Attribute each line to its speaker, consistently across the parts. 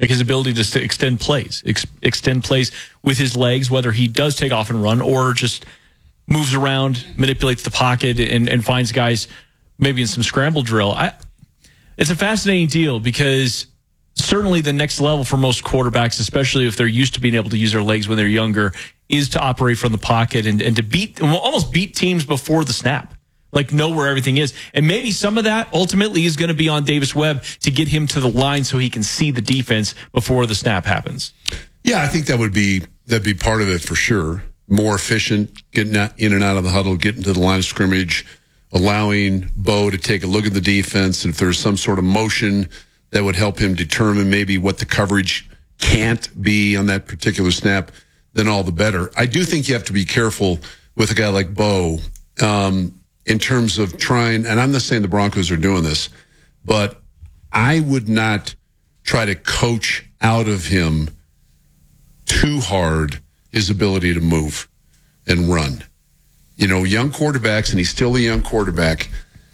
Speaker 1: like his ability to extend plays, extend plays with his legs, whether he does take off and run or just moves around, manipulates the pocket, and finds guys maybe in some scramble drill. It's a fascinating deal because certainly the next level for most quarterbacks, especially if they're used to being able to use their legs when they're younger, is to operate from the pocket and to almost beat teams before the snap. Like, know where everything is. And maybe some of that ultimately is going to be on Davis Webb to get him to the line so he can see the defense before the snap happens.
Speaker 2: Yeah, I think that'd be part of it for sure. More efficient, getting in and out of the huddle, getting to the line of scrimmage, allowing Bo to take a look at the defense. And if there's some sort of motion that would help him determine maybe what the coverage can't be on that particular snap, then all the better. I do think you have to be careful with a guy like Bo, in terms of trying, and I'm not saying the Broncos are doing this, but I would not try to coach out of him too hard his ability to move and run. You know, young quarterbacks, and he's still a young quarterback,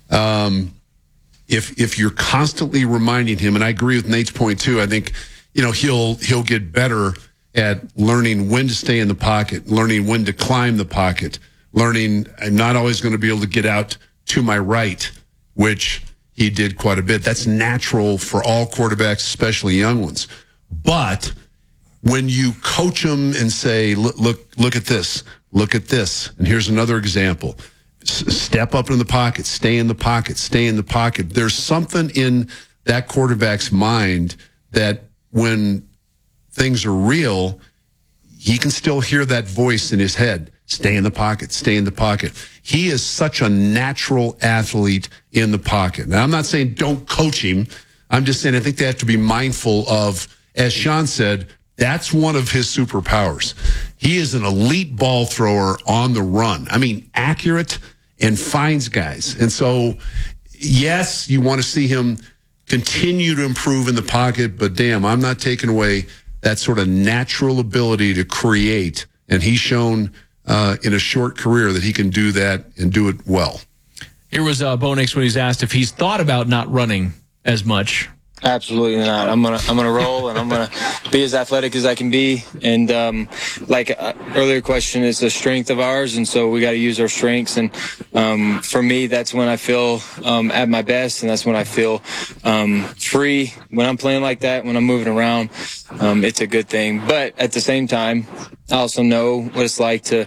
Speaker 2: if you're constantly reminding him, and I agree with Nate's point too, I think, you know, he'll get better at learning when to stay in the pocket, learning when to climb the pocket, learning I'm not always going to be able to get out to my right, which he did quite a bit. That's natural for all quarterbacks, especially young ones. But when you coach them and say, look at this, and here's another example. Step up in the pocket, stay in the pocket, stay in the pocket. There's something in that quarterback's mind that when things are real, he can still hear that voice in his head. Stay in the pocket, stay in the pocket. He is such a natural athlete in the pocket. Now, I'm not saying don't coach him. I'm just saying I think they have to be mindful of, as Sean said, that's one of his superpowers. He is an elite ball thrower on the run. I mean, accurate and finds guys. And so, yes, you want to see him continue to improve in the pocket, but damn, I'm not taking away that sort of natural ability to create. And he's shown in a short career that he can do that and do it well.
Speaker 1: Here was Bo Nix when he's asked if he's thought about not running as much.
Speaker 3: Absolutely not. I'm gonna roll, and I'm gonna be as athletic as I can be. And earlier question, it's a strength of ours, and so we got to use our strengths. And for me, that's when I feel at my best, and that's when I feel free. When I'm playing like that, when I'm moving around, it's a good thing. But at the same time, I also know what it's like to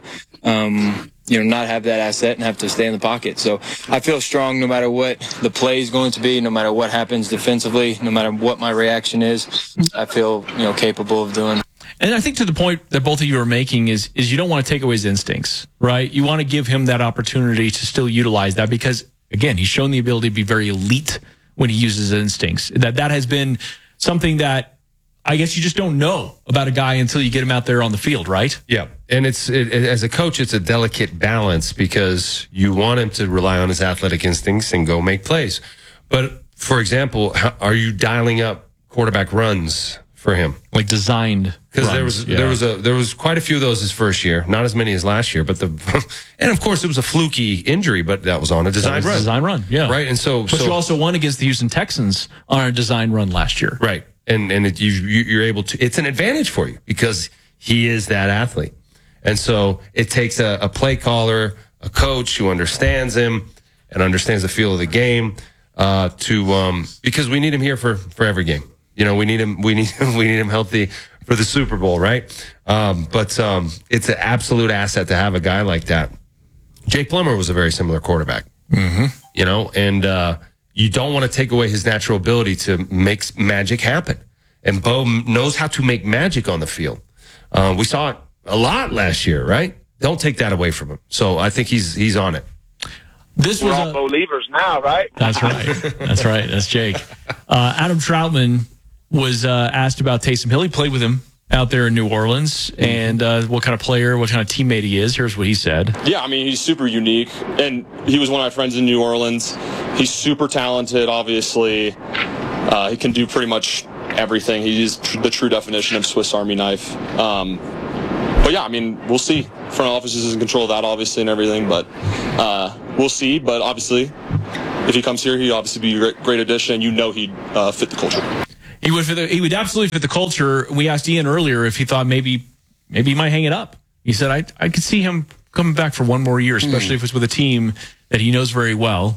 Speaker 3: not have that asset and have to stay in the pocket. So I feel strong no matter what the play is going to be, no matter what happens defensively, no matter what my reaction is. I feel, capable of doing.
Speaker 1: And I think to the point that both of you are making is you don't want to take away his instincts, right? You want to give him that opportunity to still utilize that because, again, he's shown the ability to be very elite when he uses his instincts. That has been something that I guess you just don't know about a guy until you get him out there on the field, right?
Speaker 4: Yeah. And as a coach, it's a delicate balance because you want him to rely on his athletic instincts and go make plays. But, for example, are you dialing up quarterback runs for him?
Speaker 1: Like designed
Speaker 4: Because there was quite a few of those his first year, not as many as last year, but and of course it was a fluky injury, but that was on a design run.
Speaker 1: Design run, yeah.
Speaker 4: Right. And
Speaker 1: but you also won against the Houston Texans on a design run last year.
Speaker 4: Right. And you're able to, it's an advantage for you because he is that athlete. And so it takes a play caller, a coach who understands him and understands the feel of the game, because we need him here for every game. We need him healthy for the Super Bowl, right? But it's an absolute asset to have a guy like that. Jake Plummer was a very similar quarterback, and you don't want to take away his natural ability to make magic happen. And Bo knows how to make magic on the field. We saw it a lot last year, right? Don't take that away from him. So I think he's on it.
Speaker 5: We're all believers now, right?
Speaker 1: That's right. That's right. That's Jake. Adam Troutman was asked about Taysom Hill. He played with him out there in New Orleans, and what kind of player, what kind of teammate he is. Here's what he said.
Speaker 6: Yeah, I mean, he's super unique, and he was one of my friends in New Orleans. He's super talented, obviously. He can do pretty much everything. He's the true definition of Swiss Army knife. But yeah, I mean, we'll see. Front office is in control of that, obviously, and everything, but we'll see. But obviously, if he comes here, he'd obviously be a great addition, and he'd fit the culture.
Speaker 1: He would absolutely fit the culture. We asked Ian earlier if he thought maybe he might hang it up. He said, I could see him coming back for one more year, especially if it's with a team that he knows very well.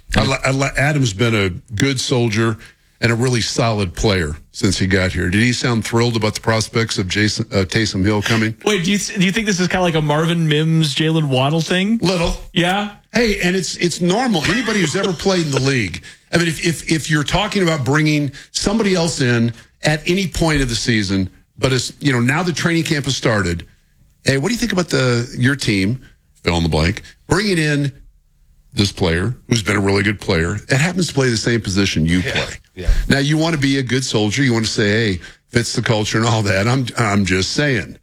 Speaker 2: Adam's been a good soldier and a really solid player since he got here. Did he sound thrilled about the prospects of Taysom Hill coming?
Speaker 1: Wait, do you think this is kind of like a Marvin Mims, Jalen Waddle thing?
Speaker 2: Little.
Speaker 1: Yeah.
Speaker 2: Hey, and it's normal. Anybody who's ever played in the league, I mean, if you're talking about bringing somebody else in at any point of the season, but it's, now the training camp has started. Hey, what do you think about your team, fill in the blank, bringing in this player who's been a really good player that happens to play the same position you play?
Speaker 4: Yeah.
Speaker 2: Now, you want to be a good soldier. You want to say, hey, fits the culture and all that. I'm just saying.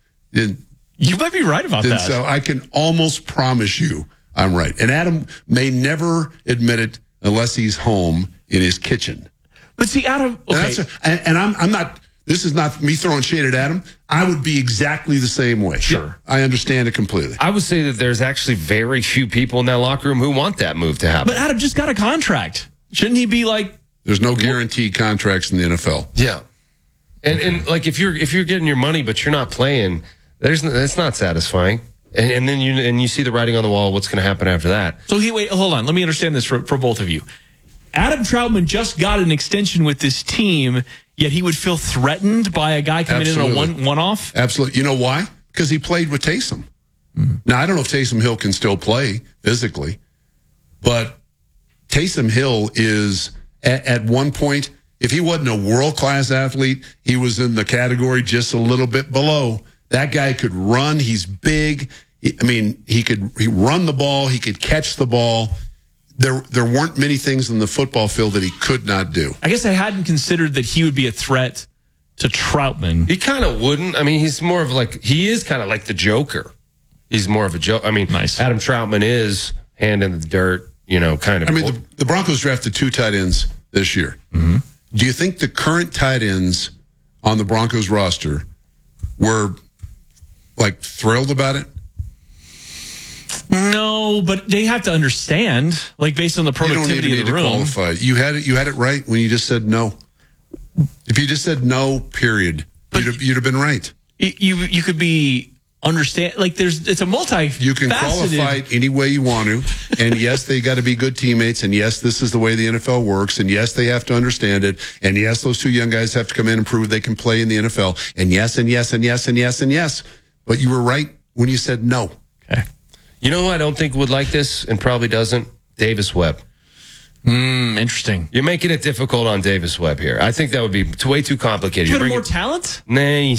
Speaker 1: You might be right about that.
Speaker 2: So I can almost promise you I'm right. And Adam may never admit it unless he's home in his kitchen.
Speaker 1: But see, Adam, okay.
Speaker 2: And I'm not, this is not me throwing shade at Adam. I would be exactly the same way.
Speaker 1: Sure.
Speaker 2: I understand it completely.
Speaker 4: I would say that there's actually very few people in that locker room who want that move to happen.
Speaker 1: But Adam just got a contract. Shouldn't he be like?
Speaker 2: There's no guaranteed contracts in the NFL.
Speaker 4: Yeah. And like if you're getting your money but you're not playing, that's not satisfying. And then you see the writing on the wall. What's going to happen after that?
Speaker 1: So wait, hold on. Let me understand this for both of you. Adam Troutman just got an extension with this team, yet he would feel threatened by a guy coming in on a one-off?
Speaker 2: Absolutely. You know why? Because he played with Taysom. Now, I don't know if Taysom Hill can still play physically, but Taysom Hill is, at one point, if he wasn't a world-class athlete, he was in the category just a little bit below. That guy could run. He's big. I mean, he run the ball. He could catch the ball. There weren't many things in the football field that he could not do.
Speaker 1: I guess I hadn't considered that he would be a threat to Troutman.
Speaker 4: He kind of wouldn't. I mean, he is kind of like the Joker. He's more of a joke. I mean,
Speaker 1: nice.
Speaker 4: Adam Troutman is hand in the dirt, kind of.
Speaker 2: I mean, the Broncos drafted 2 tight ends this year. Mm-hmm. Do you think the current tight ends on the Broncos roster were thrilled about it?
Speaker 1: No, but they have to understand, based on the productivity of the room.
Speaker 2: You don't even need to qualify. You had it right when you just said no. If you just said no, period, you'd have been right.
Speaker 1: You could be understand it's a multi-faceted.
Speaker 2: You can qualify it any way you want to, and yes, they got to be good teammates, and yes, this is the way the NFL works, and yes, they have to understand it, and yes, those 2 young guys have to come in and prove they can play in the NFL, and yes, and yes, and yes, and yes, and yes. But you were right when you said no.
Speaker 1: Okay.
Speaker 4: You know who I don't think would like this and probably doesn't? Davis Webb.
Speaker 1: Interesting.
Speaker 4: You're making it difficult on Davis Webb here. I think that would be way too complicated.
Speaker 1: You more talent?
Speaker 4: Nah, he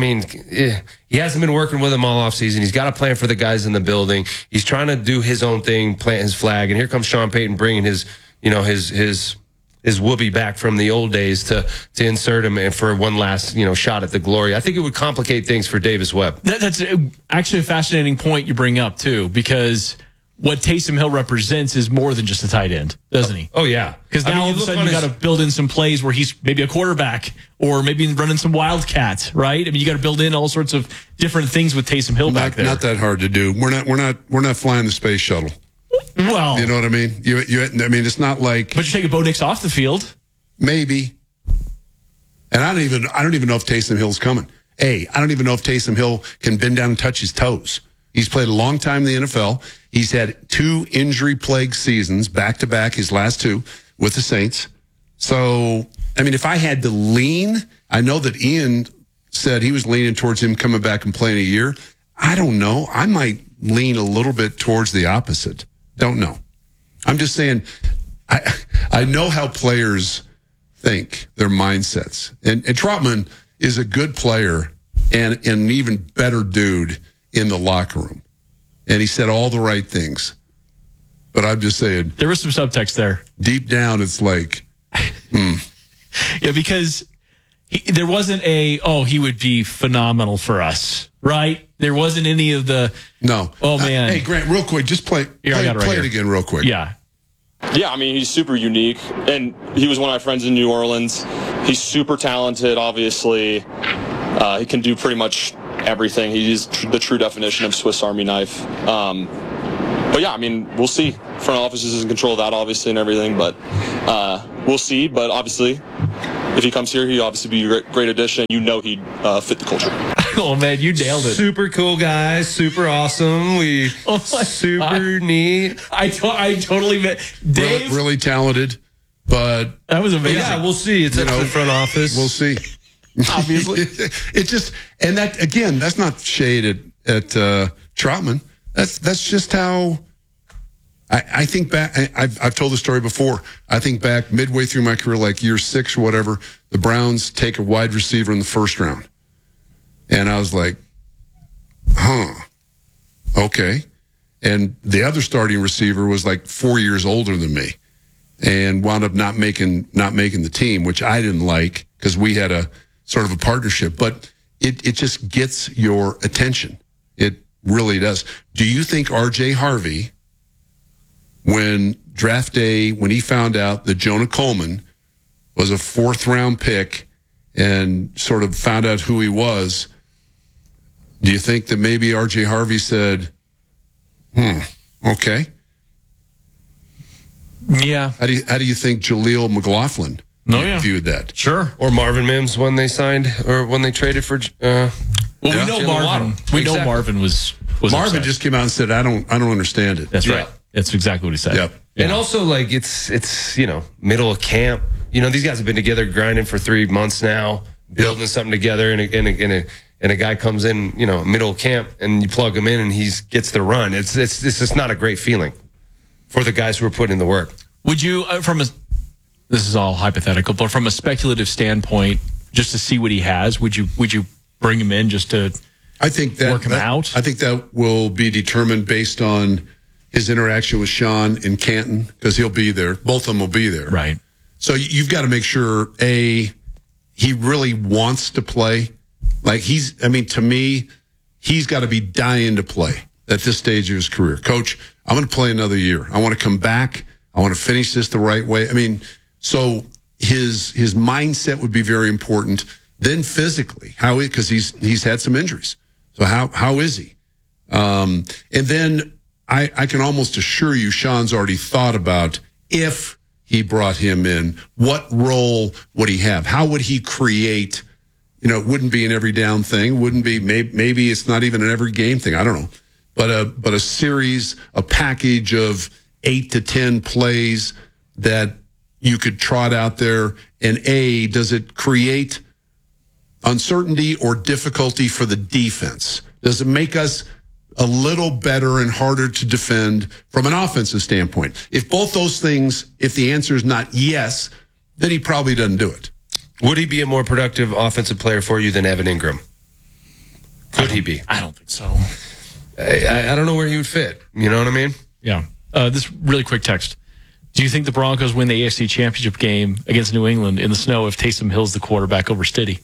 Speaker 4: hasn't been working with them all offseason. He's got a plan for the guys in the building. He's trying to do his own thing, plant his flag. And here comes Sean Payton bringing his whoopee back from the old days to insert him and for one last, shot at the glory. I think it would complicate things for Davis Webb.
Speaker 1: That's actually a fascinating point you bring up, too, because what Taysom Hill represents is more than just a tight end, doesn't he?
Speaker 4: Oh, yeah.
Speaker 1: Because now all of a sudden you got to build in some plays where he's maybe a quarterback or maybe running some wildcats, right? I mean, you got to build in all sorts of different things with Taysom Hill back there.
Speaker 2: Not that hard to do. We're not flying the space shuttle.
Speaker 1: Well,
Speaker 2: you know what I mean? I mean, it's not like.
Speaker 1: But you're taking Bo Nix off the field.
Speaker 2: Maybe. And I don't even know if Taysom Hill's coming. I don't even know if Taysom Hill can bend down and touch his toes. He's played a long time in the NFL. He's had 2 injury-plagued seasons back-to-back, his last 2 with the Saints. So, I mean, if I had to lean, I know that Ian said he was leaning towards him coming back and playing a year. I don't know. I might lean a little bit towards the opposite. Don't know. I'm just saying, I know how players think, their mindsets. And Troutman is a good player and an even better dude in the locker room. And he said all the right things. But I'm just saying.
Speaker 1: There was some subtext there.
Speaker 2: Deep down, it's like,
Speaker 1: Yeah, because there wasn't he would be phenomenal for us, right? There wasn't any of the.
Speaker 2: No.
Speaker 1: Oh, man.
Speaker 2: Hey, Grant, real quick, just play it again real quick.
Speaker 1: Yeah.
Speaker 6: Yeah, I mean, he's super unique, and he was one of my friends in New Orleans. He's super talented, obviously. He can do pretty much everything. He's the true definition of Swiss Army knife. But yeah, I mean, we'll see. Front office is in control of that, obviously, and everything, but we'll see. But obviously, if he comes here, he'd obviously be a great addition. You know he'd fit the culture.
Speaker 1: Oh, man, you nailed it.
Speaker 4: Super cool guy, super awesome. Super neat.
Speaker 1: I totally met Dave.
Speaker 2: Really talented, but
Speaker 1: That was amazing.
Speaker 4: Yeah, we'll see. It's up to the front office.
Speaker 2: we'll see.
Speaker 1: Obviously.
Speaker 2: It just, and that again, that's not shade at Trotman. That's just how I think back. I've told the story before. I think back midway through my career, like year 6 or whatever, the Browns take a wide receiver in the first round, and I was like, okay. And the other starting receiver was like 4 years older than me, and wound up not making the team, which I didn't like because we had a sort of a partnership. But it just gets your attention. It really does. Do you think R.J. Harvey, when draft day, when he found out that Jonah Coleman was a 4th-round pick and sort of found out who he was, do you think that maybe R.J. Harvey said, okay?
Speaker 1: Yeah.
Speaker 2: How do you think Jaleel McLaughlin viewed that?
Speaker 1: Sure.
Speaker 4: Or Marvin Mims when they signed or when they traded for.
Speaker 1: Well, we know
Speaker 4: Jalen
Speaker 1: Marvin.
Speaker 4: Waddle.
Speaker 1: We know
Speaker 4: Exactly.
Speaker 1: Marvin was
Speaker 2: Marvin
Speaker 1: upset.
Speaker 2: just came out and said, I don't understand it.
Speaker 1: That's
Speaker 4: Yeah.
Speaker 1: right. That's exactly what he said.
Speaker 2: Yep.
Speaker 4: And also, like, it's middle of camp. These guys have been together grinding for 3 months now, building something together, and a guy comes in, middle of camp, and you plug him in, and he gets the run. It's just not a great feeling for the guys who are putting in the work.
Speaker 1: Would you, this is all hypothetical, but from a speculative standpoint, just to see what he has, would you bring him in just to
Speaker 2: I think that
Speaker 1: work him out?
Speaker 2: I think that will be determined based on his interaction with Sean in Canton, because he'll be there. Both of them will be there.
Speaker 1: Right.
Speaker 2: So you've got to make sure, he really wants to play. Like to me, he's got to be dying to play at this stage of his career. Coach, I'm going to play another year. I want to come back. I want to finish this the right way. So his mindset would be very important. Then physically, because he's had some injuries. So how is he? And then I can almost assure you, Sean's already thought about if he brought him in, what role would he have? How would he create? It wouldn't be an every down thing. Wouldn't be, maybe it's not even an every game thing. I don't know. But a series, a package of 8 to 10 plays that you could trot out there. And does it create uncertainty or difficulty for the defense? Does it make us a little better and harder to defend from an offensive standpoint? If both those things, if the answer is not yes, then he probably doesn't do it.
Speaker 4: Would he be a more productive offensive player for you than Evan Ingram? Could he be?
Speaker 1: I don't think so.
Speaker 4: I don't know where he would fit. You know what I mean?
Speaker 1: Yeah. This really quick text. Do you think the Broncos win the AFC Championship game against New England in the snow if Taysom Hill's the quarterback over Stiddy?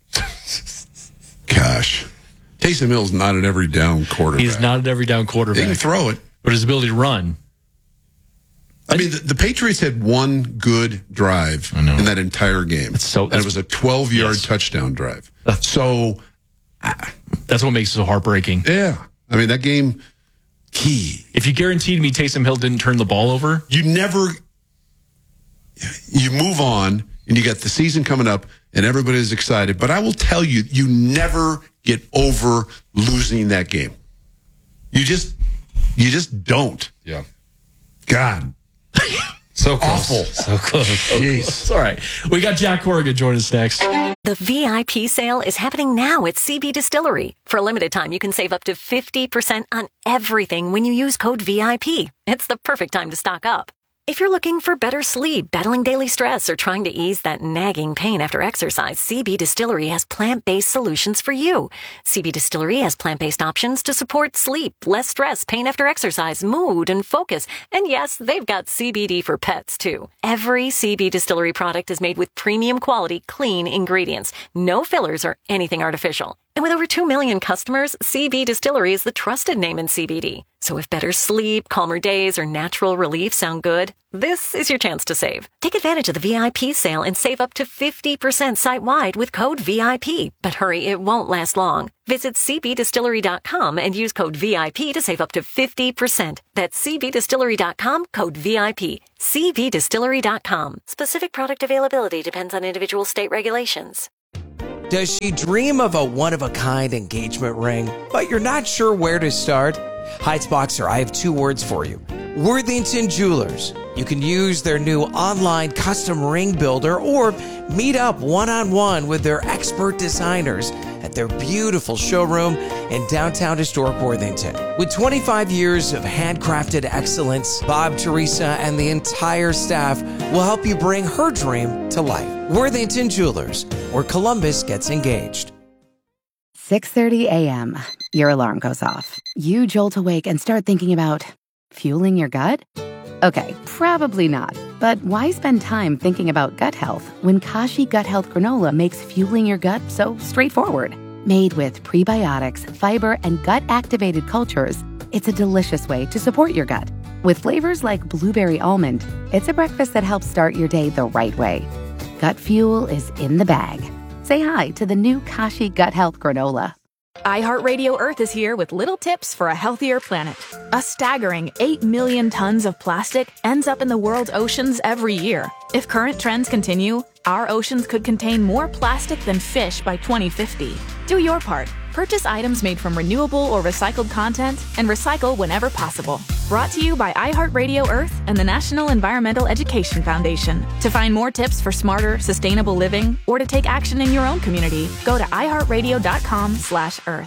Speaker 2: Gosh. Taysom Hill's not an every down quarterback.
Speaker 1: He's not an every down
Speaker 2: He
Speaker 1: quarterback.
Speaker 2: can throw it.
Speaker 1: But his ability to run.
Speaker 2: The Patriots had one good drive in that entire game. And it was a 12-yard touchdown drive. So
Speaker 1: that's what makes it so heartbreaking.
Speaker 2: Yeah. That game, key.
Speaker 1: If you guaranteed me Taysom Hill didn't turn the ball over,
Speaker 2: you move on, and you got the season coming up, and everybody's excited. But I will tell you, you never get over losing that game. You just don't.
Speaker 4: Yeah.
Speaker 2: God.
Speaker 4: So close.
Speaker 2: Awful.
Speaker 4: So close.
Speaker 2: Jeez.
Speaker 1: it's all right. We got Jack Corrigan joining us next.
Speaker 7: The VIP sale is happening now at CB Distillery. For a limited time, you can save up to 50% on everything when you use code VIP. It's the perfect time to stock up. If you're looking for better sleep, battling daily stress, or trying to ease that nagging pain after exercise, CB Distillery has plant-based solutions for you. CB Distillery has plant-based options to support sleep, less stress, pain after exercise, mood, and focus. And yes, they've got CBD for pets, too. Every CB Distillery product is made with premium quality, clean ingredients. No fillers or anything artificial. And with over 2 million customers, CB Distillery is the trusted name in CBD. So if better sleep, calmer days, or natural relief sound good, this is your chance to save. Take advantage of the VIP sale and save up to 50% site-wide with code VIP. But hurry, it won't last long. Visit cbdistillery.com and use code VIP to save up to 50%. That's cbdistillery.com, code VIP. cbdistillery.com. Specific product availability depends on individual state regulations.
Speaker 8: Does she dream of a one-of-a-kind engagement ring, but you're not sure where to start? Heights Boxer, I have 2 words for you. Worthington Jewelers. You can use their new online custom ring builder or meet up one-on-one with their expert designers at their beautiful showroom in downtown historic Worthington. With 25 years of handcrafted excellence, Bob, Teresa, and the entire staff will help you bring her dream to life. Worthington Jewelers, where Columbus gets engaged.
Speaker 9: 6:30 a.m. Your alarm goes off. You jolt awake and start thinking about fueling your gut? Okay, probably not. But why spend time thinking about gut health when Kashi Gut Health Granola makes fueling your gut so straightforward? Made with prebiotics, fiber, and gut-activated cultures, it's a delicious way to support your gut. With flavors like blueberry almond, it's a breakfast that helps start your day the right way. Gut fuel is in the bag. Say hi to the new Kashi Gut Health Granola.
Speaker 10: iHeartRadio Earth is here with little tips for a healthier planet. A staggering 8 million tons of plastic ends up in the world's oceans every year. If current trends continue, our oceans could contain more plastic than fish by 2050. Do your part. Purchase items made from renewable or recycled content and recycle whenever possible. Brought to you by iHeartRadio Earth and the National Environmental Education Foundation. To find more tips for smarter, sustainable living or to take action in your own community, go to iHeartRadio.com/Earth.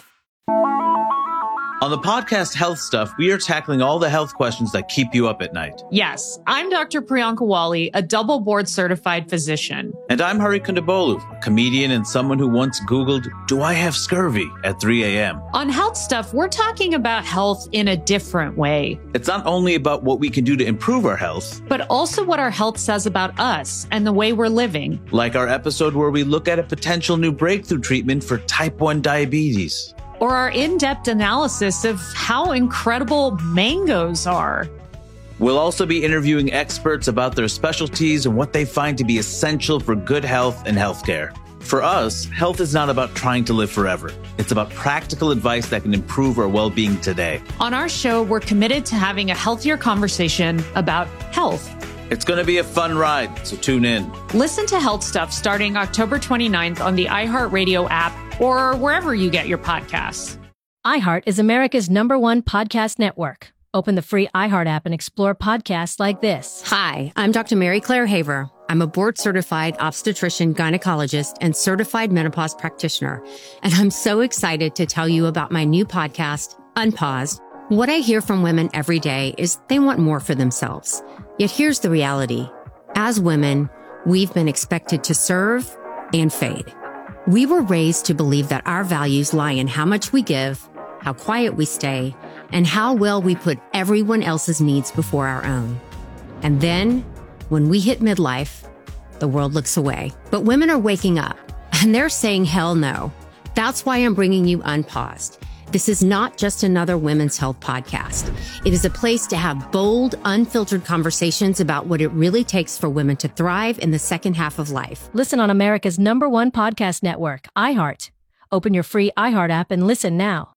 Speaker 11: On the podcast Health Stuff, we are tackling all the health questions that keep you up at night.
Speaker 12: Yes, I'm Dr. Priyanka Wali, a double board certified physician.
Speaker 11: And I'm Hari Kondabolu, a comedian and someone who once Googled, "Do I have scurvy?" at 3 a.m.
Speaker 12: On Health Stuff, we're talking about health in a different way.
Speaker 11: It's not only about what we can do to improve our health,
Speaker 12: but also what our health says about us and the way we're living.
Speaker 11: Like our episode where we look at a potential new breakthrough treatment for type 1 diabetes.
Speaker 12: Or our in-depth analysis of how incredible mangoes are.
Speaker 11: We'll also be interviewing experts about their specialties and what they find to be essential for good health and healthcare. For us, health is not about trying to live forever. It's about practical advice that can improve our well-being today.
Speaker 12: On our show, we're committed to having a healthier conversation about health.
Speaker 11: It's going to be a fun ride, so tune in.
Speaker 12: Listen to Health Stuff starting October 29th on the iHeartRadio app or wherever you get your podcasts.
Speaker 13: iHeart is America's #1 podcast network. Open the free iHeart app and explore podcasts like this.
Speaker 14: Hi, I'm Dr. Mary Claire Haver. I'm a board-certified obstetrician, gynecologist, and certified menopause practitioner. And I'm so excited to tell you about my new podcast, Unpaused. What I hear from women every day is they want more for themselves. Yet here's the reality. As women, we've been expected to serve and fade. We were raised to believe that our values lie in how much we give, how quiet we stay, and how well we put everyone else's needs before our own. And then, when we hit midlife, the world looks away. But women are waking up, and they're saying hell no. That's why I'm bringing you Unpaused. This is not just another women's health podcast. It is a place to have bold, unfiltered conversations about what it really takes for women to thrive in the second half of life.
Speaker 13: Listen on America's #1 podcast network, iHeart. Open your free iHeart app and listen now.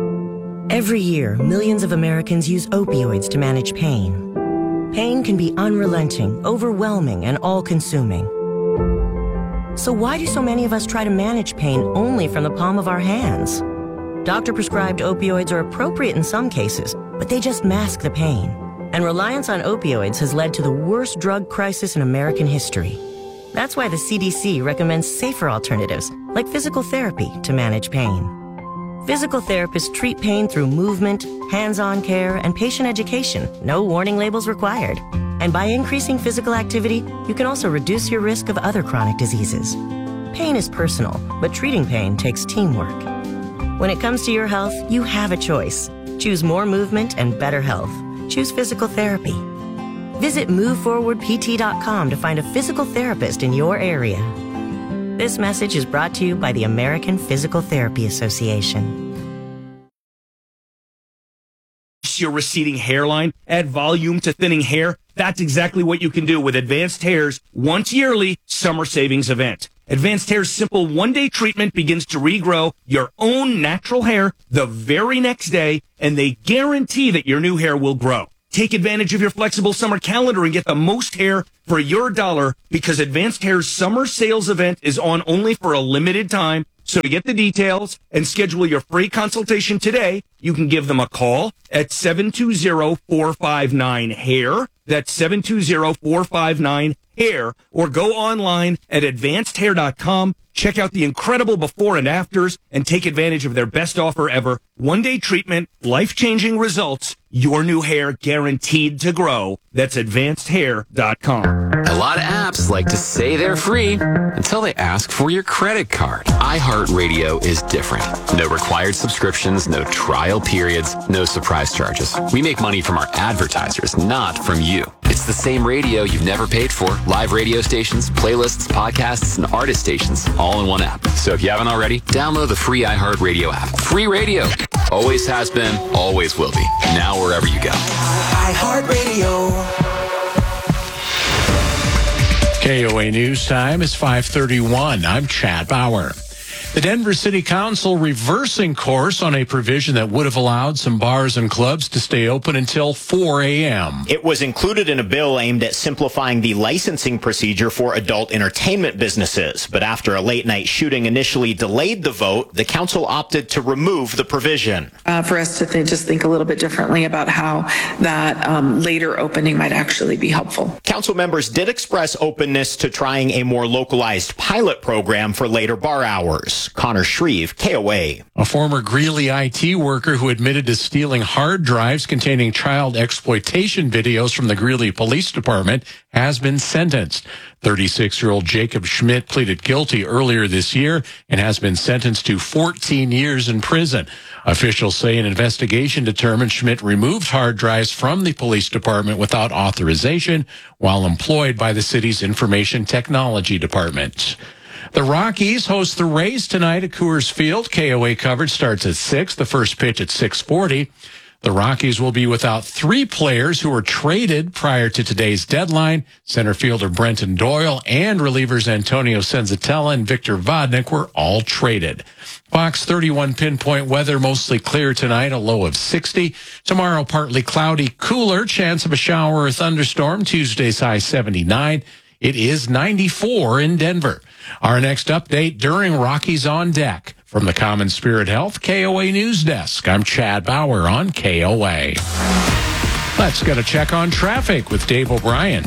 Speaker 15: Every year, millions of Americans use opioids to manage pain. Pain can be unrelenting, overwhelming, and all-consuming. So why do so many of us try to manage pain only from the palm of our hands? Doctor-prescribed opioids are appropriate in some cases, but they just mask the pain. And reliance on opioids has led to the worst drug crisis in American history. That's why the CDC recommends safer alternatives, like physical therapy, to manage pain. Physical therapists treat pain through movement, hands-on care, and patient education. No warning labels required. And by increasing physical activity, you can also reduce your risk of other chronic diseases. Pain is personal, but treating pain takes teamwork. When it comes to your health, you have a choice. Choose more movement and better health. Choose physical therapy. Visit MoveForwardPT.com to find a physical therapist in your area. This message is brought to you by the American Physical Therapy Association.
Speaker 16: Your receding hairline, add volume to thinning hair. That's exactly what you can do with Advanced Hair's once yearly summer savings event. Advanced Hair's simple one-day treatment begins to regrow your own natural hair the very next day, and they guarantee that your new hair will grow. Take advantage of your flexible summer calendar and get the most hair for your dollar, because Advanced Hair's summer sales event is on only for a limited time. So to get the details and schedule your free consultation today, you can give them a call at 720-459-HAIR. That's 720-459-HAIR. Or go online at advancedhair.com. Check out the incredible before and afters and take advantage of their best offer ever. One-day treatment, life-changing results, your new hair guaranteed to grow. That's advancedhair.com.
Speaker 17: A lot of apps like to say they're free until they ask for your credit card. iHeartRadio is different. No required subscriptions, no trial periods, no surprise charges. We make money from our advertisers, not from you. It's the same radio you've never paid for. Live radio stations, playlists, podcasts, and artist stations, all in one app. So if you haven't already, download the free iHeartRadio app. Free radio. Always has been, always will be. Now wherever you go.
Speaker 18: iHeartRadio.
Speaker 19: KOA News Time is 5:31. I'm Chad Bauer. The Denver City Council reversing course on a provision that would have allowed some bars and clubs to stay open until 4 a.m.
Speaker 20: It was included in a bill aimed at simplifying the licensing procedure for adult entertainment businesses. But after a late-night shooting initially delayed the vote, the council opted to remove the provision.
Speaker 21: For us to just think a little bit differently about how that later opening might actually be helpful.
Speaker 20: Council members did express openness to trying a more localized pilot program for later bar hours. Connor Shreve, KOA.
Speaker 19: A former Greeley IT worker who admitted to stealing hard drives containing child exploitation videos from the Greeley Police Department has been sentenced. 36-year-old Jacob Schmidt pleaded guilty earlier this year and has been sentenced to 14 years in prison. Officials say an investigation determined Schmidt removed hard drives from the police department without authorization while employed by the city's information technology department. The Rockies host the Rays tonight at Coors Field. KOA coverage starts at 6, the first pitch at 6:40. The Rockies will be without 3 players who were traded prior to today's deadline. Center fielder Brenton Doyle and relievers Antonio Senzatella and Victor Vodnik were all traded. Fox 31 pinpoint weather, mostly clear tonight, a low of 60. Tomorrow, partly cloudy, cooler, chance of a shower or thunderstorm. Tuesday's high 79. It is 94 in Denver. Our next update during Rockies on Deck. From the Common Spirit Health KOA News Desk, I'm Chad Bauer on KOA. Let's get a check on traffic with Dave O'Brien.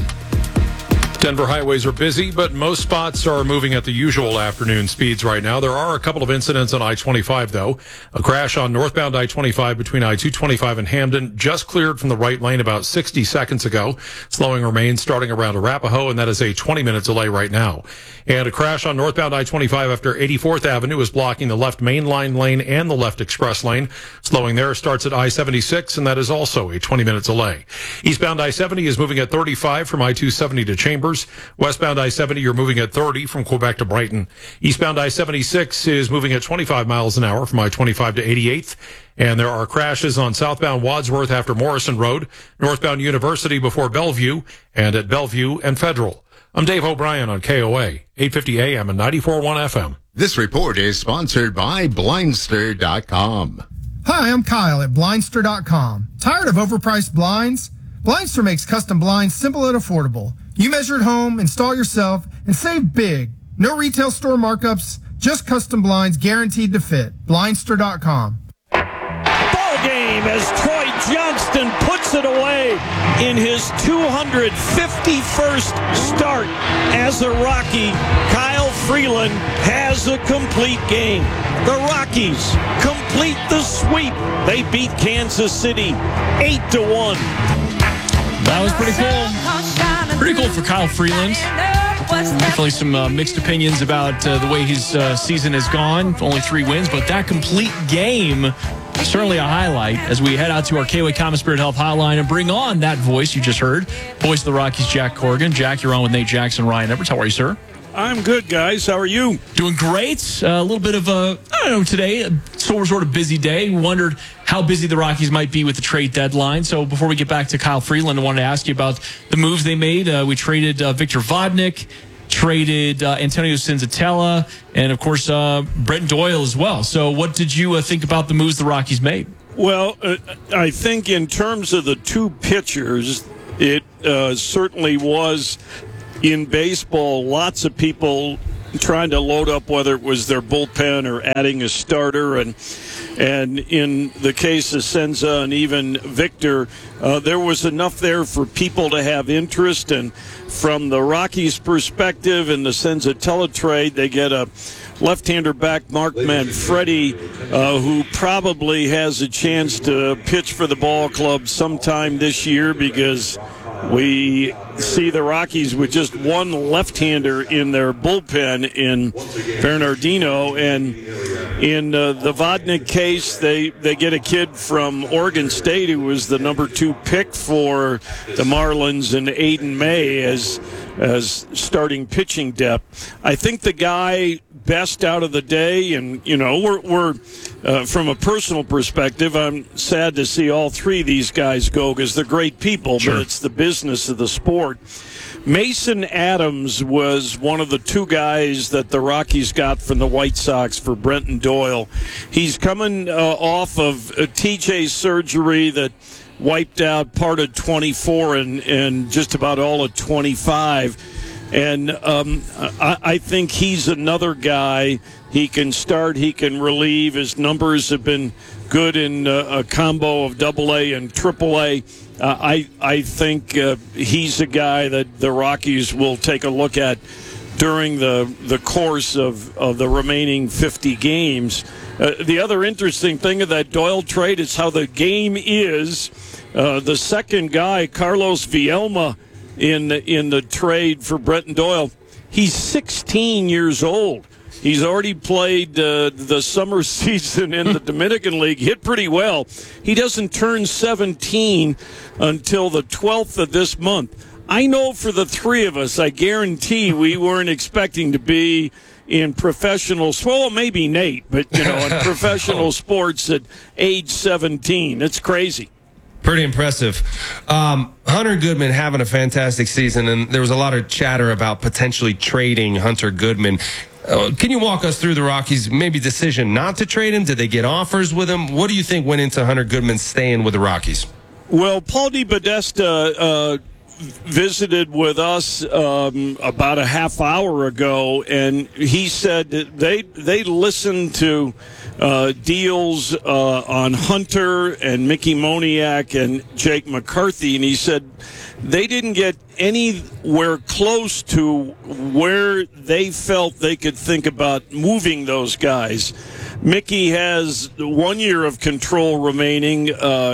Speaker 22: Denver highways are busy, but most spots are moving at the usual afternoon speeds right now. There are a couple of incidents on I-25, though. A crash on northbound I-25 between I-225 and Hamden just cleared from the right lane about 60 seconds ago. Slowing remains starting around Arapahoe, and that is a 20-minute delay right now. And a crash on northbound I-25 after 84th Avenue is blocking the left main line lane and the left express lane. Slowing there starts at I-76, and that is also a 20-minute delay. Eastbound I-70 is moving at 35 from I-270 to Chambers. Westbound I-70, you're moving at 30 from Quebec to Brighton. Eastbound I-76 is moving at 25 miles an hour from I-25 to 88th. And there are crashes on southbound Wadsworth after Morrison Road, northbound University before Bellevue, and at Bellevue and Federal. I'm Dave O'Brien on KOA, 850 AM and 94.1 FM.
Speaker 23: This report is sponsored by Blindster.com.
Speaker 24: Hi, I'm Kyle at Blindster.com. Tired of overpriced blinds? Blindster makes custom blinds simple and affordable. You measure at home, install yourself, and save big. No retail store markups, just custom blinds guaranteed to fit. Blindster.com.
Speaker 25: Ball game as Troy Johnston puts it away in his 251st start as a Rocky. Kyle Freeland has a complete game. The Rockies complete the sweep. They beat Kansas City 8-1.
Speaker 1: That was pretty cool. Pretty cool for Kyle Freeland. Definitely some mixed opinions about the way his season has gone. Only 3 wins, but that complete game, certainly a highlight as we head out to our KOA Common Spirit Health Hotline and bring on that voice you just heard. Voice of the Rockies, Jack Corrigan. Jack, you're on with Nate Jackson, Ryan Edwards. How are you, sir?
Speaker 25: I'm good, guys. How are you?
Speaker 1: Doing great. A little bit of today, a sort of busy day. We wondered how busy the Rockies might be with the trade deadline. So before we get back to Kyle Freeland, I wanted to ask you about the moves they made. We traded Victor Vodnik, traded Antonio Senzatella, and, of course, Brenton Doyle as well. So what did you think about the moves the Rockies made?
Speaker 25: Well, I think in terms of the two pitchers, it certainly was, in baseball, lots of people trying to load up, whether it was their bullpen or adding a starter. And in the case of Senza and even Victor, there was enough there for people to have interest. And from the Rockies' perspective, in the Senzatella trade, they get a left-hander back, Mark Manfredi, who probably has a chance to pitch for the ball club sometime this year, because we see the Rockies with just one left-hander in their bullpen in Bernardino. And in the Vodnik case, they get a kid from Oregon State who was the number 2 pick for the Marlins, and Aiden May as starting pitching depth. I think the guy best out of the day, and we're from a personal perspective, I'm sad to see all three of these guys go, because they're great people. Sure. But it's the business of the sport. Mason Adams was one of the 2 guys that the Rockies got from the White Sox for Brenton Doyle. He's coming off of a TJ surgery that wiped out part of 24 and just about all of 25. And I think he's another guy. He can start, he can relieve. His numbers have been good in a combo of AA and AAA. I think he's a guy that the Rockies will take a look at during the course of the remaining 50 games. The other interesting thing of that Doyle trade is how the game is. The second guy, Carlos Vielma, in the trade for Brenton Doyle, he's 16 years old. He's already played the summer season in the Dominican League, hit pretty well. He doesn't turn 17 until the 12th of this month. I know for the three of us, I guarantee we weren't expecting to be in professional, well, maybe Nate, but, in professional sports at age 17. It's crazy.
Speaker 3: Pretty impressive. Hunter Goodman having a fantastic season, and there was a lot of chatter about potentially trading Hunter Goodman. Can you walk us through the Rockies' maybe decision not to trade him? Did they get offers with him? What do you think went into Hunter Goodman staying with the Rockies?
Speaker 25: Well, Paul DePodesta visited with us about a half hour ago, and he said that they listened to deals on Hunter and Mickey Moniak and Jake McCarthy, and he said they didn't get anywhere close to where they felt they could think about moving those guys. Mickey has 1 year of control remaining,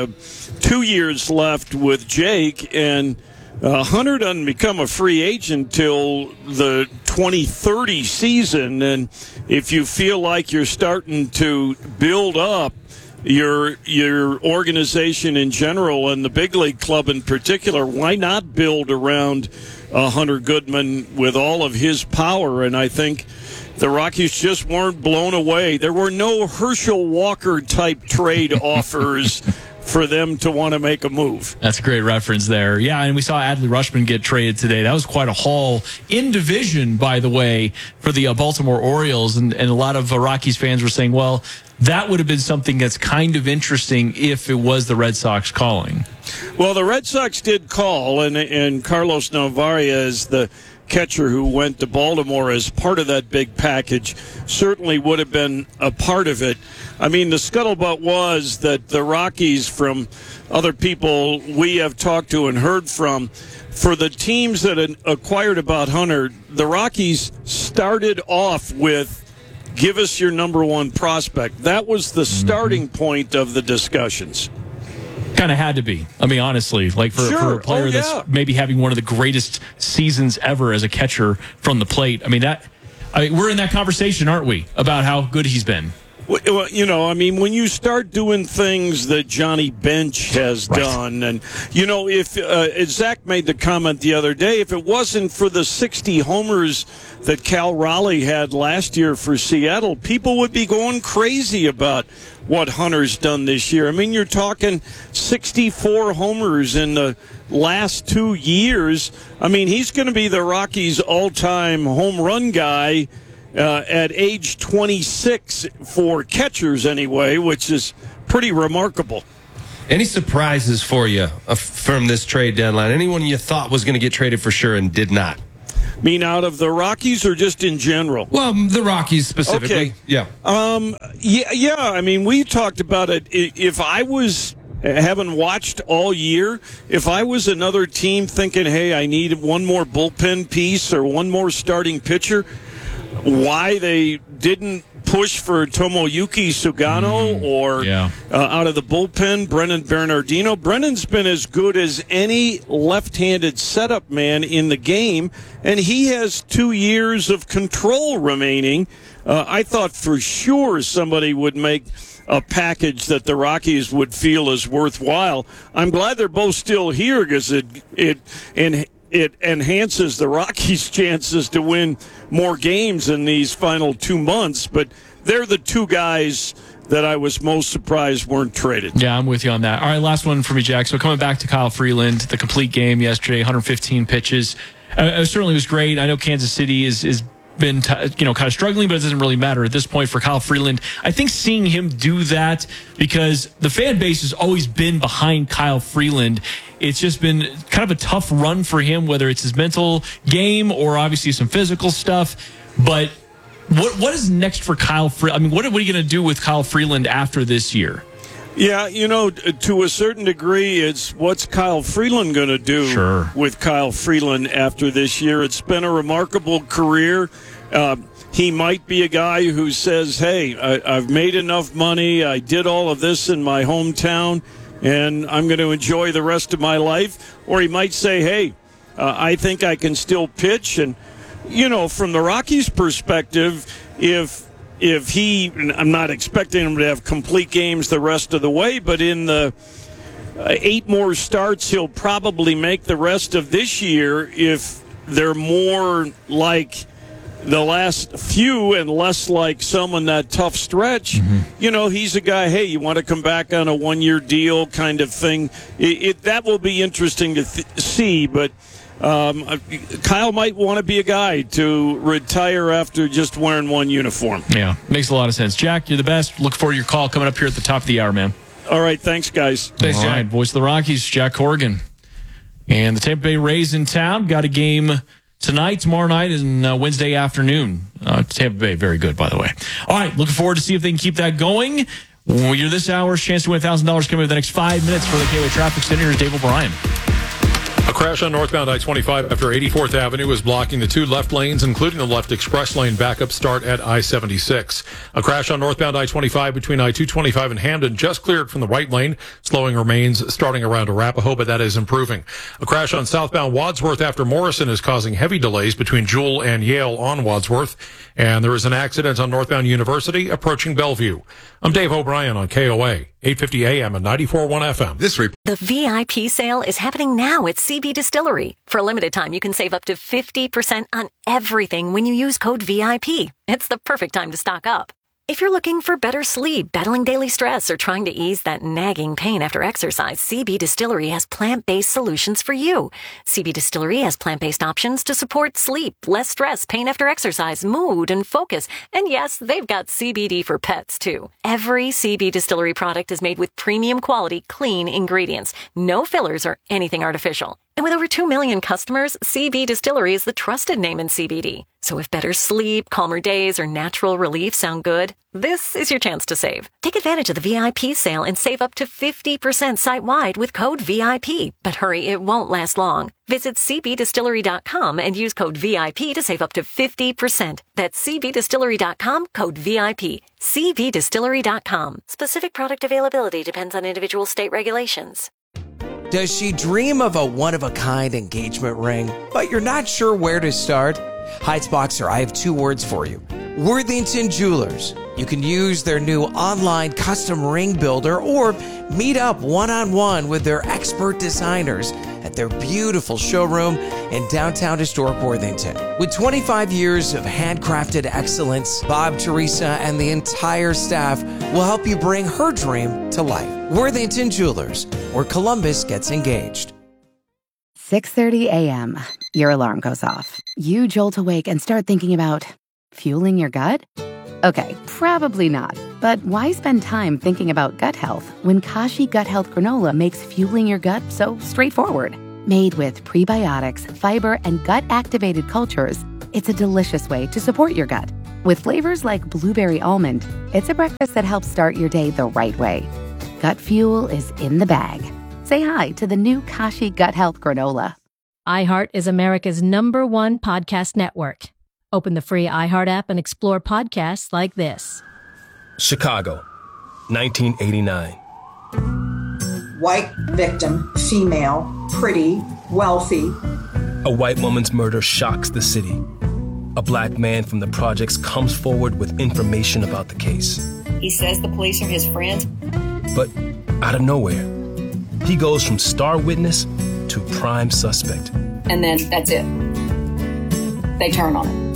Speaker 25: 2 years left with Jake, and Hunter doesn't become a free agent till the 2030 season. And if you feel like you're starting to build up your organization in general and the big league club in particular, why not build around Hunter Goodman with all of his power? And I think the Rockies just weren't blown away. There were no Herschel Walker type trade offers for them to want to make a move.
Speaker 1: That's a great reference there. Yeah, and we saw Adley Rutschman get traded today. That was quite a haul in division, by the way, for the Baltimore Orioles. And a lot of Rockies fans were saying, well, that would have been something that's kind of interesting if it was the Red Sox calling.
Speaker 25: Well, the Red Sox did call, and Carlos Novaria, the catcher who went to Baltimore as part of that big package, certainly would have been a part of it. I mean, the scuttlebutt was that the Rockies, from other people we have talked to and heard from, for the teams that had acquired about Hunter, the Rockies started off with, give us your number one prospect. That was the starting point of the discussions.
Speaker 1: Kind of had to be. I mean, honestly, like for a player that's maybe having one of the greatest seasons ever as a catcher from the plate. I mean, we're in that conversation, aren't we, about how good he's been?
Speaker 25: Well, you know, I mean, when you start doing things that Johnny Bench has done, and, you know, if Zach made the comment the other day, if it wasn't for the 60 homers that Cal Raleigh had last year for Seattle, people would be going crazy about what Hunter's done this year. I mean, you're talking 64 homers in the last 2 years. I mean, he's going to be the Rockies' all-time home run guy at age 26 for catchers anyway, which is pretty remarkable.
Speaker 3: Any surprises for you from this trade deadline? Anyone you thought was going to get traded for sure and did not?
Speaker 25: Mean out of the Rockies or just in general?
Speaker 3: Well, the Rockies specifically.
Speaker 25: Okay.
Speaker 3: Yeah.
Speaker 25: Yeah. I mean, we talked about it. If I was having watched all year, if I was another team thinking, hey, I need one more bullpen piece or one more starting pitcher, why they didn't push for Tomoyuki Sugano or out of the bullpen, Brennan Bernardino. Brennan's been as good as any left-handed setup man in the game, and he has 2 years of control remaining. I thought for sure somebody would make a package that the Rockies would feel is worthwhile. I'm glad they're both still here because it enhances the Rockies' chances to win more games in these final 2 months. But they're the two guys that I was most surprised weren't traded.
Speaker 1: Yeah, I'm with you on that. All right, last one for me, Jack. So coming back to Kyle Freeland, the complete game yesterday, 115 pitches. It certainly was great. I know Kansas City is been kind of struggling, but it doesn't really matter at this point for Kyle Freeland. I think seeing him do that, because the fan base has always been behind Kyle Freeland, it's just been kind of a tough run for him, whether it's his mental game or obviously some physical stuff. But what is next for Kyle Freeland? I mean, what are we going to do with Kyle Freeland after this year?
Speaker 25: Yeah, to a certain degree, it's what's Kyle Freeland going to do with Kyle Freeland after this year. It's been a remarkable career. He might be a guy who says, hey, I've made enough money. I did all of this in my hometown, and I'm going to enjoy the rest of my life. Or he might say, hey, I think I can still pitch. And, from the Rockies' perspective, if he, I'm not expecting him to have complete games the rest of the way, but in the 8 more starts he'll probably make the rest of this year, if they're more like the last few and less like some in that tough stretch, he's a guy, hey, you want to come back on a 1-year deal kind of thing. That will be interesting to see, but Kyle might want to be a guy to retire after just wearing one uniform.
Speaker 1: Yeah, makes a lot of sense. Jack, you're the best. Look forward to your call coming up here at the top of the hour, man.
Speaker 25: All right, thanks, guys.
Speaker 1: Thanks, Jack. All right, voice of the Rockies, Jack Corrigan. And the Tampa Bay Rays in town. Got a game tonight, tomorrow night, and Wednesday afternoon. Tampa Bay, very good, by the way. All right, looking forward to see if they can keep that going. When you're this hour's chance to win $1,000 coming in the next 5 minutes for the KOA Traffic Center. Here's Dave O'Brien.
Speaker 22: A crash on northbound I-25 after 84th Avenue is blocking the 2 left lanes, including the left express lane backup start at I-76. A crash on northbound I-25 between I-225 and Hamden just cleared from the right lane. Slowing remains starting around Arapahoe, but that is improving. A crash on southbound Wadsworth after Morrison is causing heavy delays between Jewel and Yale on Wadsworth. And there is an accident on northbound University approaching Bellevue. I'm Dave O'Brien on KOA, 850 AM and 94.1 FM.
Speaker 7: The VIP sale is happening now at CB Distillery. For a limited time, you can save up to 50% on everything when you use code VIP. It's the perfect time to stock up. If you're looking for better sleep, battling daily stress, or trying to ease that nagging pain after exercise, CB Distillery has plant-based solutions for you. CB Distillery has plant-based options to support sleep, less stress, pain after exercise, mood, and focus. And yes, they've got CBD for pets, too. Every CB Distillery product is made with premium quality, clean ingredients. No fillers or anything artificial. And with over 2 million customers, CB Distillery is the trusted name in CBD. So if better sleep, calmer days, or natural relief sound good, this is your chance to save. Take advantage of the VIP sale and save up to 50% site-wide with code VIP. But hurry, it won't last long. Visit cbdistillery.com and use code VIP to save up to 50%. That's cbdistillery.com, code VIP. cbdistillery.com. Specific product availability depends on individual state regulations.
Speaker 8: Does she dream of a one-of-a-kind engagement ring, but you're not sure where to start? Heights Boxer, I have 2 words for you. Worthington Jewelers. You can use their new online custom ring builder or meet up one-on-one with their expert designers at their beautiful showroom in downtown historic Worthington. With 25 years of handcrafted excellence, Bob, Teresa, and the entire staff will help you bring her dream to life. Worthington Jewelers, where Columbus gets engaged.
Speaker 9: 6:30 a.m. Your alarm goes off. You jolt awake and start thinking about fueling your gut? Okay, probably not. But why spend time thinking about gut health when Kashi Gut Health Granola makes fueling your gut so straightforward? Made with prebiotics, fiber, and gut-activated cultures, it's a delicious way to support your gut. With flavors like blueberry almond, it's a breakfast that helps start your day the right way. Gut fuel is in the bag. Say hi to the new Kashi Gut Health Granola.
Speaker 13: iHeart is America's #1 podcast network. Open the free iHeart app and explore podcasts like this.
Speaker 2: Chicago, 1989.
Speaker 4: White victim, female, pretty, wealthy.
Speaker 2: A white woman's murder shocks the city. A black man from the projects comes forward with information about the case.
Speaker 5: He says the police are his friends.
Speaker 2: But out of nowhere, he goes from star witness to prime suspect.
Speaker 5: And then that's it. They turn on him.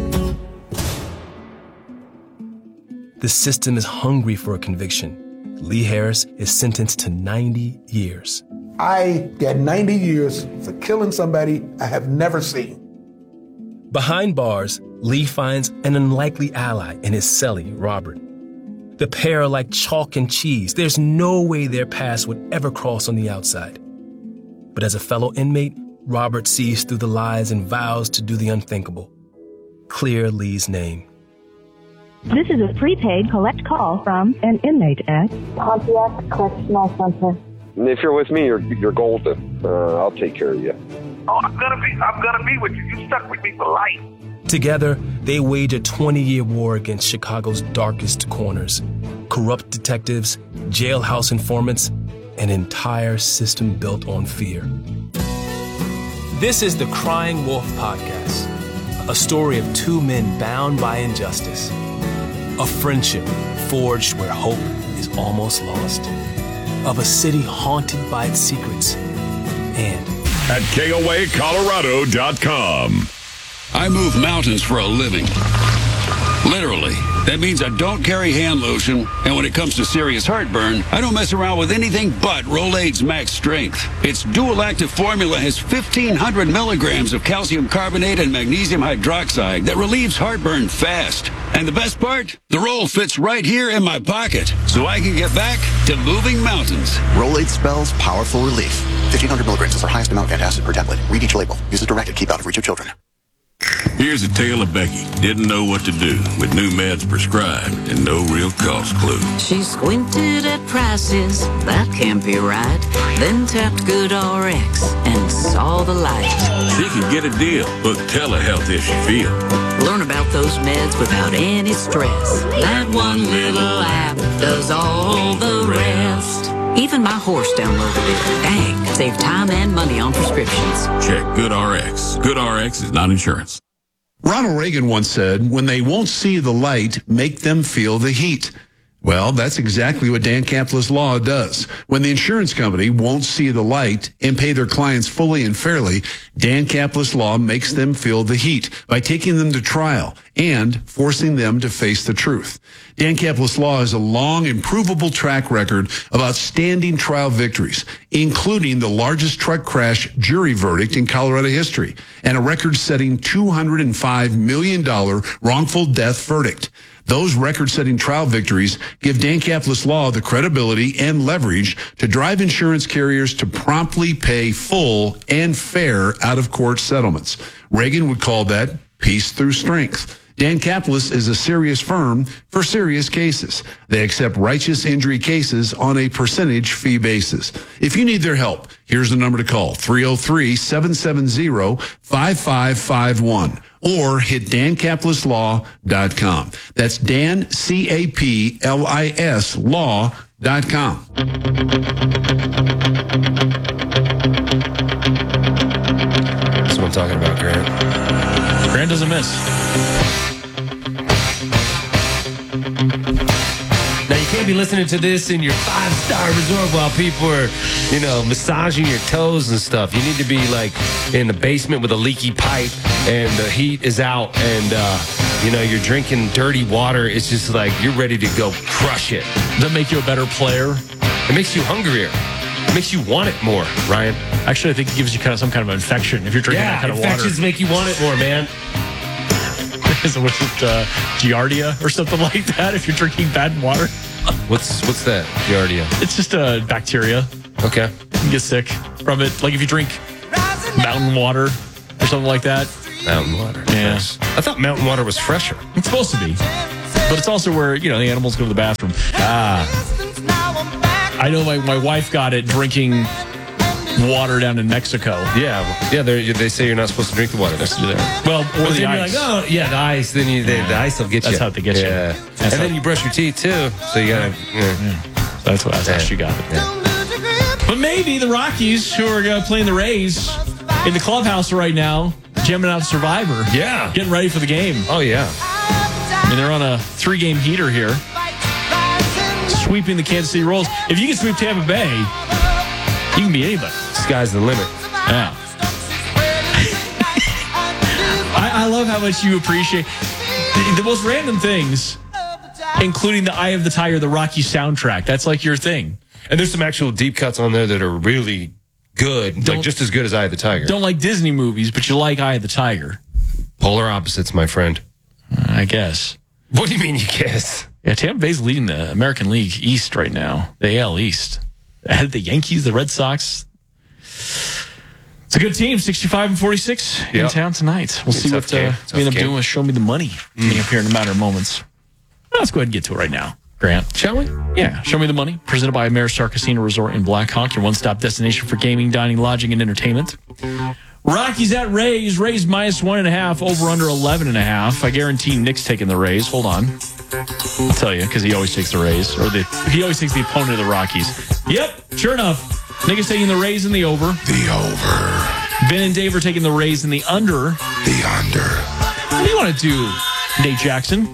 Speaker 2: The system is hungry for a conviction. Lee Harris is sentenced to 90 years.
Speaker 6: I get 90 years for killing somebody I have never seen.
Speaker 2: Behind bars, Lee finds an unlikely ally in his cellie, Robert. The pair are like chalk and cheese. There's no way their paths would ever cross on the outside. But as a fellow inmate, Robert sees through the lies and vows to do the unthinkable. Clear Lee's name.
Speaker 18: This is a prepaid collect call from an inmate at
Speaker 26: Pontiac Correctional Center. If you're with me, you're golden. I'll take care of you.
Speaker 27: Oh, I'm gonna be with you. You stuck with me for life.
Speaker 2: Together, they wage a 20-year war against Chicago's darkest corners. Corrupt detectives, jailhouse informants, an entire system built on fear. This is the Crying Wolf Podcast, a story of two men bound by injustice. A friendship forged where hope is almost lost. Of a city haunted by its secrets. And
Speaker 28: at KOAColorado.com.
Speaker 29: I move mountains for a living. Literally. That means I don't carry hand lotion, and when it comes to serious heartburn, I don't mess around with anything but Rolaids Max Strength. Its dual-active formula has 1,500 milligrams of calcium carbonate and magnesium hydroxide that relieves heartburn fast. And the best part? The roll fits right here in my pocket, so I can get back to moving mountains.
Speaker 30: Rolaids spells powerful relief. 1,500 milligrams is our highest amount of antacid per tablet. Read each label. Use as directed. Keep out of reach of children.
Speaker 28: Here's a tale of Becky. Didn't know what to do with new meds prescribed and no real cost clue.
Speaker 31: She squinted at prices, that can't be right. Then tapped GoodRx and saw the light.
Speaker 28: She could get a deal, book telehealth if she feel.
Speaker 31: Learn about those meds without any stress. That one little app does all the rest. Even my horse downloaded it. Dang, save time and money on prescriptions.
Speaker 28: Check GoodRx. GoodRx is not insurance.
Speaker 32: Ronald Reagan once said, when they won't see the light, make them feel the heat. Well, that's exactly what Dan Caplis Law does. When the insurance company won't see the light and pay their clients fully and fairly, Dan Caplis Law makes them feel the heat by taking them to trial and forcing them to face the truth. Dan Caplis Law has a long and provable track record of outstanding trial victories, including the largest truck crash jury verdict in Colorado history and a record-setting $205 million wrongful death verdict. Those record-setting trial victories give Dan Caplis Law the credibility and leverage to drive insurance carriers to promptly pay full and fair out-of-court settlements. Reagan would call that peace through strength. Dan Caplis is a serious firm for serious cases. They accept righteous injury cases on a percentage fee basis. If you need their help, here's the number to call, 303-770-5551. Or hit DanCaplisLaw.com. That's Dan, CAPLIS, law.com.
Speaker 3: That's what I'm talking about, Grant.
Speaker 1: Grant doesn't miss.
Speaker 3: Now, you can't be listening to this in your 5-star resort while people are, massaging your toes and stuff. You need to be, like, in the basement with a leaky pipe and the heat is out and, you're drinking dirty water. It's just like you're ready to go crush it.
Speaker 1: Does that make you a better player?
Speaker 3: It makes you hungrier. It makes you want it more, Ryan.
Speaker 1: Actually, I think it gives you some kind of infection if you're drinking that kind of water.
Speaker 3: Infections make you want it more, man.
Speaker 1: Is it Giardia or something like that if you're drinking bad water?
Speaker 3: What's that, Giardia?
Speaker 1: It's just a bacteria.
Speaker 3: Okay.
Speaker 1: You can get sick from it. Like if you drink mountain water or something like that.
Speaker 3: Mountain water.
Speaker 1: Yeah.
Speaker 3: Nice. I thought mountain water was fresher.
Speaker 1: It's supposed to be. But it's also where, the animals go to the bathroom. I know my wife got it drinking water down in Mexico.
Speaker 3: Yeah, they say you're not supposed to drink the water.
Speaker 1: Well, or the
Speaker 3: then
Speaker 1: ice.
Speaker 3: You're like, the ice. Then the ice will get you.
Speaker 1: That's how they get you.
Speaker 3: Yeah. And then you brush your teeth, too. So you got to...
Speaker 1: That's how she got it. Yeah. But maybe the Rockies, who are playing the Rays in the clubhouse right now, jamming out Survivor.
Speaker 3: Yeah.
Speaker 1: Getting ready for the game.
Speaker 3: Oh, yeah.
Speaker 1: They're on a 3-game heater here. Sweeping the Kansas City Royals. If you can sweep Tampa Bay, you can beat anybody.
Speaker 3: Sky's the limit.
Speaker 1: Yeah. I love how much you appreciate the most random things, including the Eye of the Tiger, the Rocky soundtrack. That's like your thing.
Speaker 3: And there's some actual deep cuts on there that are really good, like just as good as Eye of the Tiger.
Speaker 1: Don't like Disney movies, but you like Eye of the Tiger.
Speaker 3: Polar opposites, my friend.
Speaker 1: I guess.
Speaker 3: What do you mean you guess?
Speaker 1: Yeah, Tampa Bay's leading the American League East right now, the AL East. Ahead of the Yankees, the Red Sox. It's a good team, 65-46 in town tonight. We'll see what we end up doing with Show Me the Money coming up here in a matter of moments. Let's go ahead and get to it right now, Grant.
Speaker 3: Shall we?
Speaker 1: Yeah. Show Me the Money, presented by Ameristar Casino Resort in Black Hawk, your one-stop destination for gaming, dining, lodging, and entertainment. Rockies at Rays. Rays minus 1.5, over under 11.5. I guarantee Nick's taking the Rays. Hold on. I'll tell you, because he always takes the Rays. He always takes the opponent of the Rockies. Yep, sure enough. Nick is taking the Rays in the over.
Speaker 6: The over.
Speaker 1: Ben and Dave are taking the Rays in the under.
Speaker 6: The under.
Speaker 1: What do you want to do, Nate Jackson?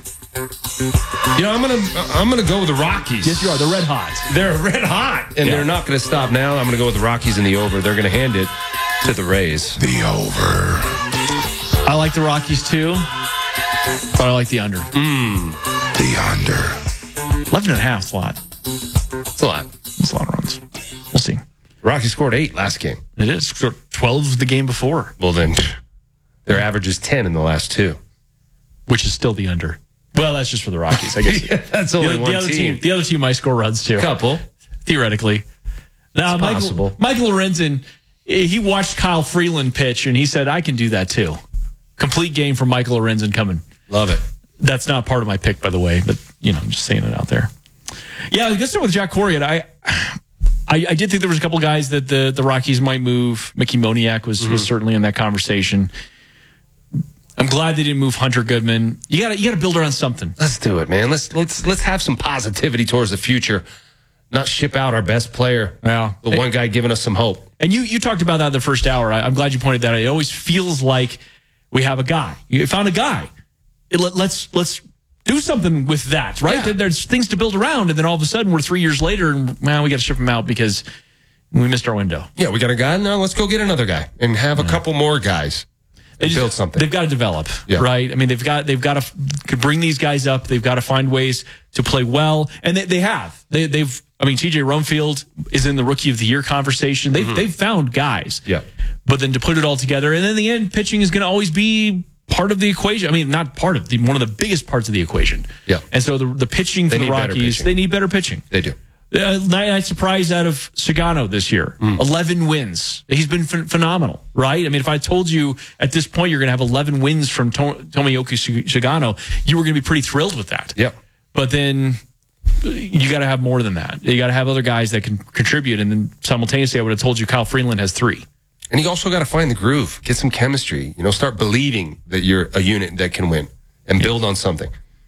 Speaker 3: I'm gonna go with the Rockies.
Speaker 1: Yes, you are. They're red hot.
Speaker 3: They're red hot, and they're not gonna stop now. I'm gonna go with the Rockies in the over. They're gonna hand it to the Rays.
Speaker 6: The over.
Speaker 1: I like the Rockies too, but I like the under.
Speaker 6: The under.
Speaker 1: 11.5 is a lot.
Speaker 3: It's a lot.
Speaker 1: It's a lot of runs. We'll see.
Speaker 3: Rockies scored 8 last game.
Speaker 1: It is. 12 the game before.
Speaker 3: Well, then their average is 10 in the last 2.
Speaker 1: Which is still the under. Well, that's just for the Rockies, I guess.
Speaker 3: Yeah, that's only one
Speaker 1: team. The other team might score runs too.
Speaker 3: Couple.
Speaker 1: Theoretically. Now,
Speaker 3: possible.
Speaker 1: Michael Lorenzen, he watched Kyle Freeland pitch, and he said, I can do that too. Complete game from Michael Lorenzen coming.
Speaker 3: Love it.
Speaker 1: That's not part of my pick, by the way, but, I'm just saying it out there. Yeah, let's start with Jack Corrigan. I did think there was a couple guys that the Rockies might move. Mickey Moniak was certainly in that conversation. I'm glad they didn't move Hunter Goodman. You got to build around something.
Speaker 3: Let's do it, man. Let's have some positivity towards the future. Not ship out our best player.
Speaker 1: Yeah.
Speaker 3: The one guy giving us some hope.
Speaker 1: And you talked about that in the first hour. I'm glad you pointed that out. It always feels like we have a guy. You found a guy. Let's do something with that, right? Yeah. There's things to build around, and then all of a sudden we're 3 years later, and we got to ship him out because we missed our window.
Speaker 3: Yeah, we got a guy. Now let's go get another guy and have a couple more guys. Build something.
Speaker 1: They've got to develop, right? I mean, they've got to bring these guys up. They've got to find ways to play well, and they have. They've. I mean, TJ Rumfield is in the Rookie of the Year conversation. They've found guys.
Speaker 3: Yeah.
Speaker 1: But then to put it all together, and then in the end, pitching is going to always be part of the equation. I mean, not part of one of the biggest parts of the equation.
Speaker 3: Yeah.
Speaker 1: And so the pitching for the Rockies, they need better pitching.
Speaker 3: They do.
Speaker 1: Nice surprise out of Sagano this year. 11 wins. He's been phenomenal, right? I mean, if I told you at this point you're going to have 11 wins from Tomoyuki Sagano, you were going to be pretty thrilled with that.
Speaker 3: Yep.
Speaker 1: But then you got to have more than that. You got to have other guys that can contribute. And then simultaneously, I would have told you Kyle Freeland has 3.
Speaker 3: And you also got to find the groove, get some chemistry, start believing that you're a unit that can win and build on something.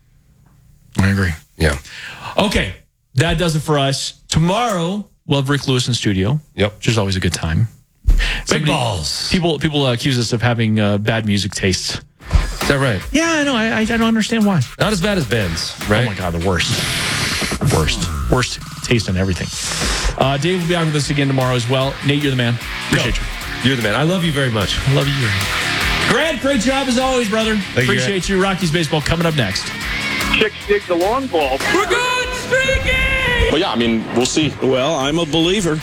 Speaker 1: I agree.
Speaker 3: Yeah.
Speaker 1: Okay. That does it for us. Tomorrow, we'll have Rick Lewis in studio.
Speaker 3: Yep.
Speaker 1: Which is always a good time.
Speaker 3: Big balls.
Speaker 1: People accuse us of having bad music tastes.
Speaker 3: Is that right?
Speaker 1: Yeah, I know. I don't understand why.
Speaker 3: Not as bad as Ben's, right?
Speaker 1: Oh my God, the worst. Worst taste in everything. Dave will be on with us again tomorrow as well. Nate, you're the man. Appreciate you.
Speaker 3: You're the man. I love you very much.
Speaker 1: I love you. Grant, great job as always, brother. Appreciate you. Rockies baseball coming up next.
Speaker 27: Chicks dig the long ball.
Speaker 1: We're good streaking!
Speaker 10: Well, yeah, I mean, we'll see.
Speaker 25: Well, I'm a believer.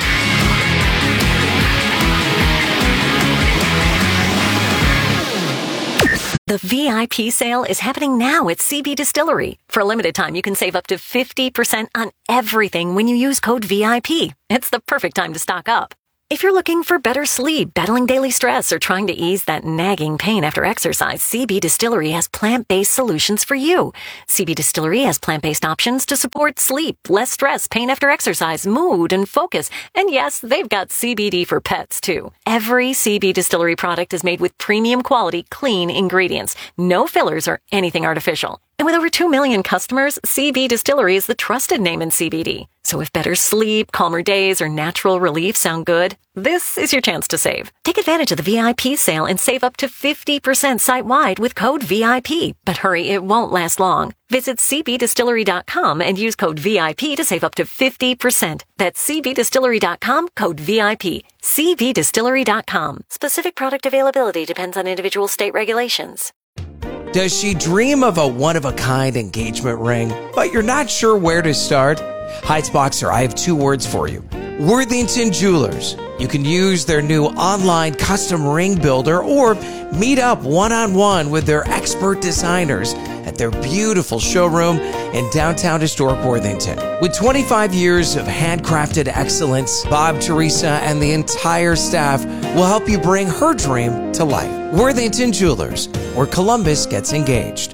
Speaker 7: The VIP sale is happening now at CB Distillery. For a limited time, you can save up to 50% on everything when you use code VIP. It's the perfect time to stock up. If you're looking for better sleep, battling daily stress, or trying to ease that nagging pain after exercise, CB Distillery has plant-based solutions for you. CB Distillery has plant-based options to support sleep, less stress, pain after exercise, mood, and focus. And yes, they've got CBD for pets, too. Every CB Distillery product is made with premium quality, clean ingredients. No fillers or anything artificial. And with over 2 million customers, CB Distillery is the trusted name in CBD. So if better sleep, calmer days, or natural relief sound good, this is your chance to save. Take advantage of the VIP sale and save up to 50% site-wide with code VIP. But hurry, it won't last long. Visit cbdistillery.com and use code VIP to save up to 50%. That's cbdistillery.com, code VIP. cbdistillery.com. Specific product availability depends on individual state regulations.
Speaker 8: Does she dream of a one-of-a-kind engagement ring, but you're not sure where to start? Heights Boxer, I have 2 words for you. Worthington Jewelers. You can use their new online custom ring builder or meet up one-on-one with their expert designers at their beautiful showroom in downtown historic Worthington. With 25 years of handcrafted excellence, Bob, Teresa, and the entire staff will help you bring her dream to life. Worthington Jewelers, where Columbus gets engaged.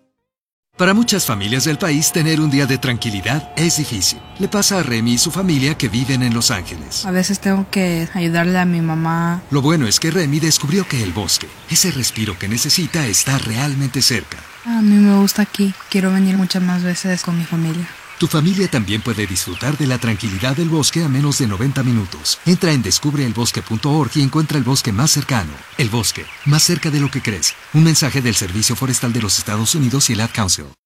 Speaker 11: Para muchas familias del país, tener un día de tranquilidad es difícil. Le pasa a Remy y su familia que viven en Los Ángeles.
Speaker 12: A veces tengo que ayudarle a mi mamá.
Speaker 11: Lo bueno es que Remy descubrió que el bosque, ese respiro que necesita, está realmente cerca.
Speaker 12: A mí me gusta aquí. Quiero venir muchas más veces con mi familia.
Speaker 11: Tu familia también puede disfrutar de la tranquilidad del bosque a menos de 90 minutos. Entra en descubreelbosque.org y encuentra el bosque más cercano. El bosque, más cerca de lo que crees. Un mensaje del Servicio Forestal de los Estados Unidos y el Ad Council.